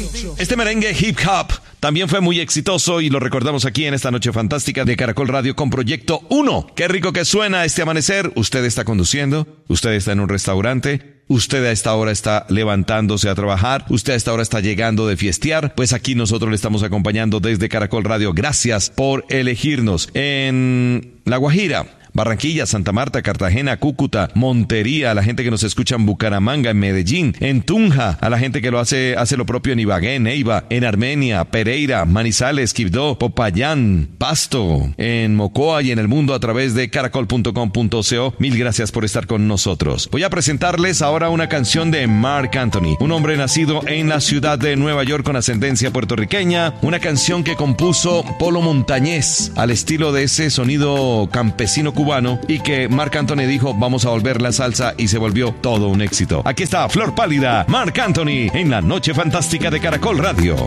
Este merengue hip hop también fue muy exitoso y lo recordamos aquí en esta noche fantástica de Caracol Radio con Proyecto 1. Qué rico que suena este amanecer. Usted está conduciendo, usted está en un restaurante, usted a esta hora está levantándose a trabajar, usted a esta hora está llegando de fiestear, pues aquí nosotros le estamos acompañando desde Caracol Radio. Gracias por elegirnos. En La Guajira, Barranquilla, Santa Marta, Cartagena, Cúcuta, Montería, a la gente que nos escucha en Bucaramanga, en Medellín, en Tunja, a la gente que lo hace lo propio en Ibagué, Neiva, en Armenia, Pereira, Manizales, Quibdó, Popayán, Pasto, en Mocoa y en el mundo a través de caracol.com.co. Mil gracias por estar con nosotros. Voy a presentarles ahora una canción de Marc Anthony, un hombre nacido en la ciudad de Nueva York con ascendencia puertorriqueña, una canción que compuso Polo Montañés al estilo de ese sonido campesino cubano y que Marc Anthony dijo vamos a volver la salsa y se volvió todo un éxito. Aquí está Flor Pálida, Marc Anthony en la noche fantástica de Caracol Radio.